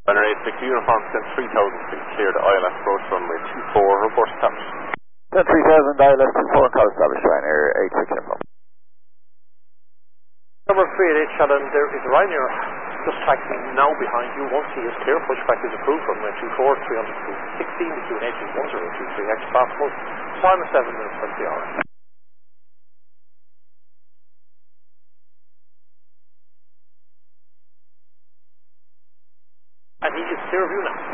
Runner 86 Uniform, send 3000 feet, clear to ILS approach runway 24, report established. Send 3000 ILS 24, call established, Ryanair 86 Uniform. Number 388 Shannon, there is a Ryanair just taxiing now behind you. Once he is clear, pushback is approved from runway 24, 300 feet 16, the QNH is 1023, extra possible, time is 7 minutes 20 hours. And he is clear of you now.